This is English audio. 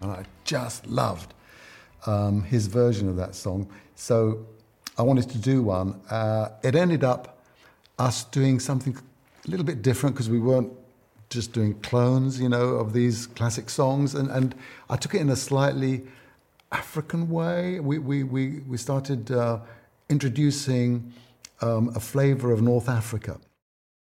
and I just loved his version of that song. So I wanted to do one. It ended up us doing something a little bit different because we weren't just doing clones, of these classic songs, and I took it in a slightly African way. We started introducing a flavour of North Africa.